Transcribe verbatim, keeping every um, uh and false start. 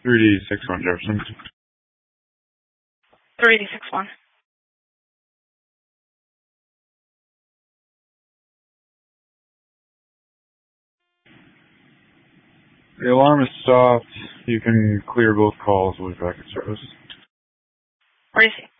three D six one Jefferson. three D six one. The alarm is stopped. You can clear both calls with backup service. Where is he?